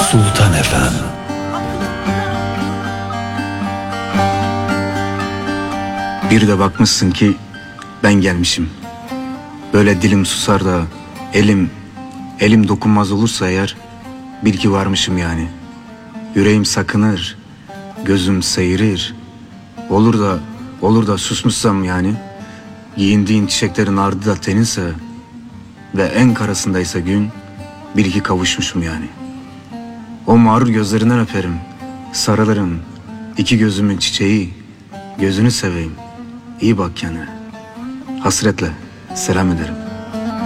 Sultan Efem. Bir de bakmışsın ki ben gelmişim. Böyle dilim susar da elim dokunmaz olursa eğer bil ki varmışım yani. Yüreğim sakınır, gözüm seyrir. Olur da susmuşsam yani. Giyindiğin çiçeklerin ardı da teninse ve en karasındaysa gün, bil ki kavuşmuşum yani. O mağrur gözlerinden öperim, sarılırım. İki gözümün çiçeği, gözünü seveyim. İyi bak kendine. Hasretle selam ederim.